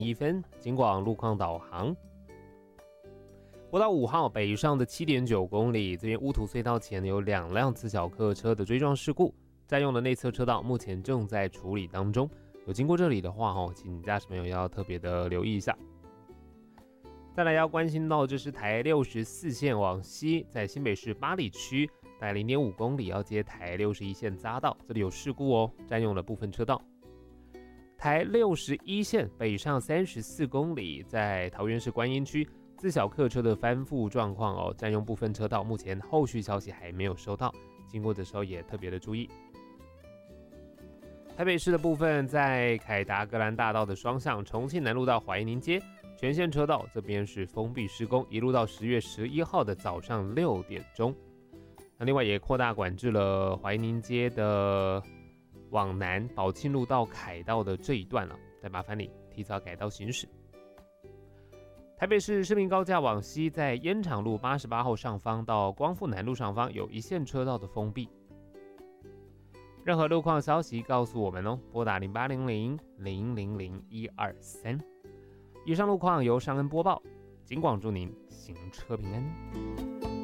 1分，警广路况导航。国道5号北上的 7.9 公里，这边乌土隧道前有2辆自小客车的追撞事故，占用的内侧车道目前正在处理当中。有经过这里的话，请驾驶朋友要特别的留意一下。再来要关心到，这是台64线往西，在新北市八里区大概 0.5 公里要接台61线匝道，这里有事故占用了部分车道。台61线北上34公里，在桃园市观音区自小客车的翻覆状况占用部分车道，目前后续消息还没有收到，经过的时候也特别的注意。台北市的部分，在凯达格兰大道的双向重庆南路到怀宁街全线车道这边是封闭施工，一路到10月11号的早上6点钟。那另外也扩大管制了怀宁街的往南宝庆路到凯道的这一段再麻烦你提早改道行驶。台北市市民高架往西，在烟厂路88号上方到光复南路上方有一线车道的封闭。任何路况消息告诉我们拨打0800-000-123。以上路况由尚恩播报，警广祝您行车平安。